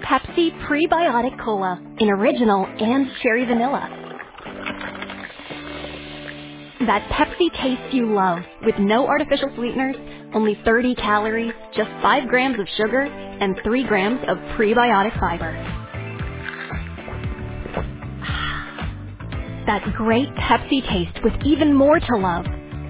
Pepsi Prebiotic Cola in original and cherry vanilla. That Pepsi taste you love with no artificial sweeteners, only 30 calories, just 5 grams of sugar, and 3 grams of prebiotic fiber. That great Pepsi taste with even more to love.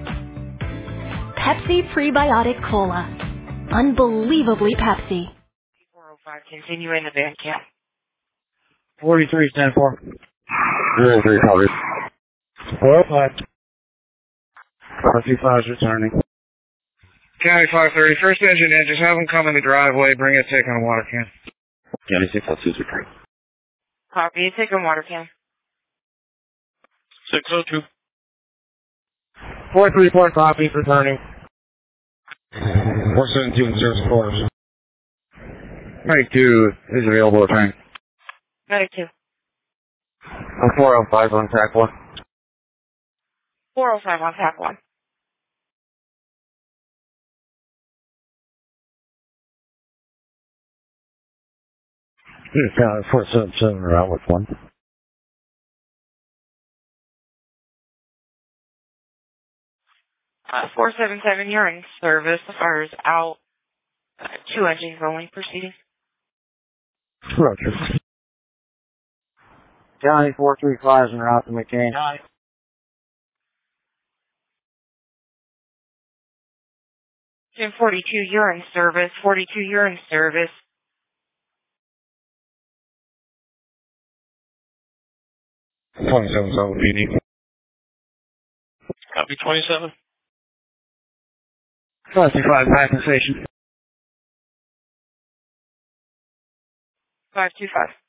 Pepsi Prebiotic Cola. Unbelievably Pepsi. 405, continue in the van camp. 43, stand for. 03, copy. 405. 525 is returning. County 530, first engine in, just have them come in the driveway, bring a tick on a water can. County 602 is returning. Copy, take a water can. 602. 434, copy, returning. 472 and 04. 92 is available to return. 92. 405 on track 1. 405 on track 1. County 477, around with 1. Uh, 477, you're in service. The fire is out. 2 engines only proceeding. Roger. County 435 is en route to McCain. Jim 42, you're in service. 42, you're in service. 27 is over PD. Copy 27. 55 back in station. 525.